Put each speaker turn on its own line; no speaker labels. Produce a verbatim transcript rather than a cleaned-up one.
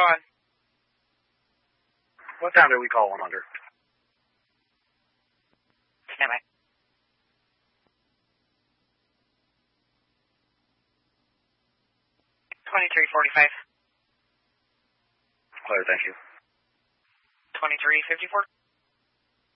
calling?
What time did we call one hundred?
Stand by. twenty-three forty-five.
Clear, thank you.
twenty-three fifty-four.